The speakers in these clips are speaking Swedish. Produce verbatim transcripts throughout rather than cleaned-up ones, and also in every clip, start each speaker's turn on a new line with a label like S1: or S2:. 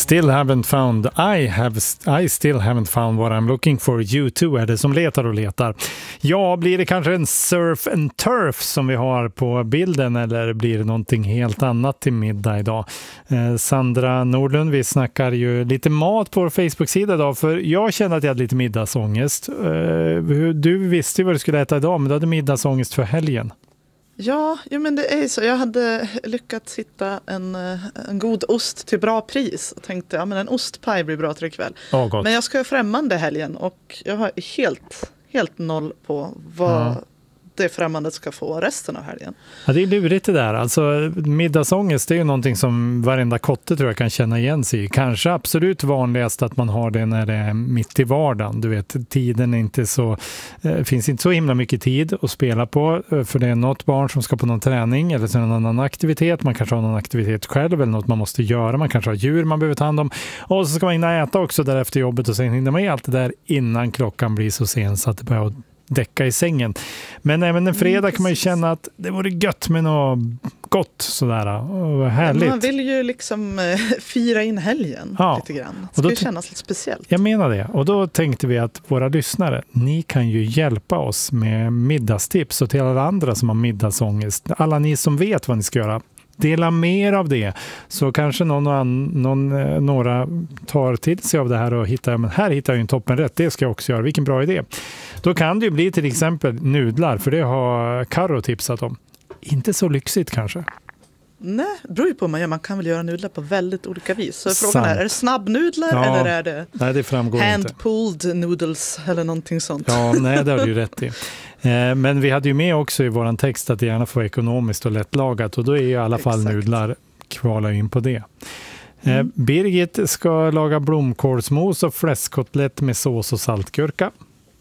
S1: Still haven't found I have I still haven't found what I'm looking for. You too är det som letar och letar. Ja, blir det kanske en surf and turf som vi har på bilden, eller blir det någonting helt annat till middag idag? Eh, Sandra Nordlund, vi snackar ju lite mat på vår Facebook-sida idag, för jag kände att jag hade lite middagsångest. Eh, du visste ju vad du skulle äta idag, men du hade middagsångest för helgen.
S2: Ja, jo, men det är så. Jag hade lyckats hitta en, en god ost till bra pris och tänkte, ja, men en ostpaj blir bra till ikväll.
S1: Oh,
S2: men jag ska främmande helgen och jag har helt, helt noll på vad mm. det främmandet ska få resten av helgen.
S1: Ja, det är lurigt det där. Alltså, middagsångest, det är ju någonting som varenda kotte tror jag kan känna igen sig i. Kanske absolut vanligast att man har det när det är mitt i vardagen. Du vet, tiden är inte så, eh, finns inte så himla mycket tid att spela på, för det är något barn som ska på någon träning eller så någon annan aktivitet. Man kanske har någon aktivitet själv eller något man måste göra. Man kanske har djur man behöver ta hand om. Och så ska man hinna äta också där efter jobbet, och sen hinner man allt det där innan klockan blir så sen så att det börjar däcka i sängen. Men även en fredag mm, kan man ju känna att det vore gött med något gott sådär, och härligt.
S2: Man vill ju liksom eh, fira in helgen ja. lite grann. Det ska och då, ju kännas lite speciellt. Jag
S1: menar det. Och då tänkte vi att våra lyssnare, ni kan ju hjälpa oss med middagstips, och till alla andra som har middagsångest. Alla ni som vet vad ni ska göra. Dela mer av det, så kanske någon, någon, några tar till sig av det här och hittar, men här hittar jag en toppenrätt, det ska jag också göra, vilken bra idé. Då kan det ju bli till exempel nudlar, för det har Karo tipsat om. Inte så lyxigt kanske.
S2: Nej, det beror ju på vad man gör. Man kan väl göra nudlar på väldigt olika vis. Så frågan är, är det snabbnudlar ja. eller är det,
S1: nej, det
S2: hand-pulled noodles eller någonting sånt?
S1: Ja, nej, det har du ju rätt i. Men vi hade ju med också i våran text att det gärna får ekonomiskt och lättlagat, och då är ju i alla fall Exakt. nudlar kvala in på det. Mm. Birgit ska laga blomkålsmos och fläskkotlett med sås och saltgurka.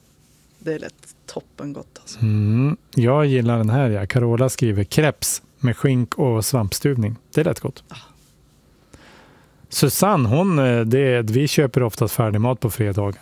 S2: Det är lätt toppen gott alltså.
S1: Mm. Jag gillar den här, ja. Carola skriver kreps med skink och svampstuvning. Det är lätt gott. Ah. Susanne, hon, det, vi köper oftast färdig mat på fredagar.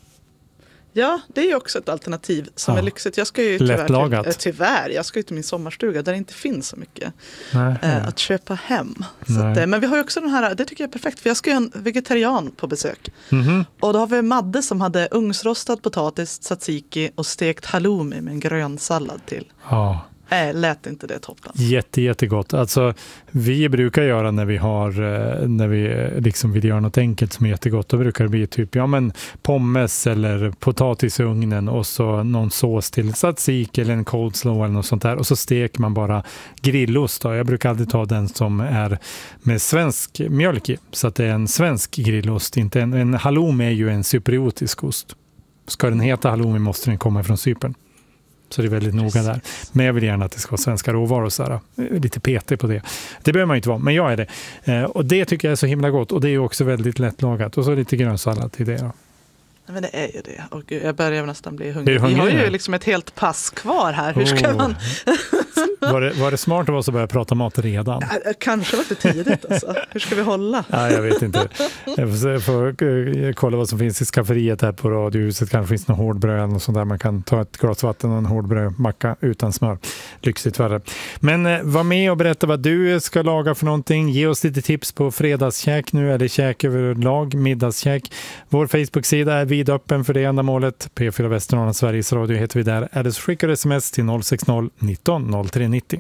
S2: Ja, det är ju också ett alternativ som ja. är lyxigt. Jag ska ju tyvärr, till, tyvärr, jag ska ju till min sommarstuga där det inte finns så mycket nej, eh, nej. att köpa hem. Så att, men vi har ju också den här, det tycker jag är perfekt, för jag ska ju en vegetarian på besök. Mm-hmm. Och då har vi Madde som hade ugnsrostad potatis, tzatziki och stekt halloumi med en grön sallad till.
S1: Ja.
S2: Nej, lät inte det toppen.
S1: Jätte, jättegott. Alltså, vi brukar göra när vi har när vi liksom vill göra något enkelt som är jättegott, då brukar det bli typ ja, men pommes eller potatis i ugnen och så någon sås till tzatziki eller en coleslaw eller något sånt där, och så steker man bara grillost då. Jag brukar alltid ta den som är med svensk mjölk i, så att det är en svensk grillost, inte en, en halloumi är ju en cypriotisk ost. Ska den heta halloumi måste den komma från Cypern. Så det är väldigt noga där. Men jag vill gärna att det ska vara svenska råvaror. Så här, lite petig på det. Det behöver man inte vara, men jag är det. Eh, och det tycker jag är så himla gott. Och det är också väldigt lättlagat. Och så lite grönsallad till det. Ja.
S2: Men det är ju det. Och jag börjar nästan bli hungrig. Vi har ju liksom ett helt pass kvar här. Hur ska oh. man...
S1: var, det, var det smart av oss att börja prata mat redan?
S2: Ja, kanske var det tidigt alltså. Hur ska vi hålla?
S1: Ja, jag vet inte. Jag får, jag får kolla vad som finns i skafferiet här på radiohuset. Kanske finns någon hårdbröd eller något sånt där. Man kan ta ett glas vatten och en hårdbrödmacka utan smör. Lyxigt värre. Men eh, var med och berätta vad du ska laga för någonting. Ge oss lite tips på fredagskäk nu. Eller käk överlag, middagskäk. Vår Facebook-sida är vid öppen för det ändamålet. P fyra Västernorrland, Sveriges Radio heter vi där. Eller så skickar sms till noll sex noll nitton noll tre nittio.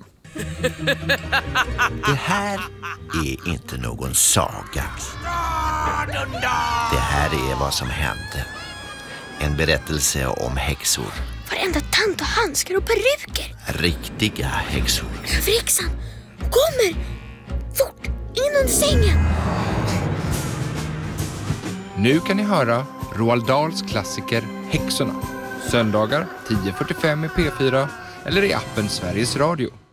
S3: Det här är inte någon saga. Det här är vad som hände. En berättelse om häxor.
S4: Varenda tant och handskar och peruker.
S3: Riktiga häxor.
S4: Frixan, kommer! Fort, in under sängen!
S5: Nu kan ni höra Roald Dahls klassiker Häxorna. Söndagar tio fyrtiofem i P fyra eller i appen Sveriges Radio.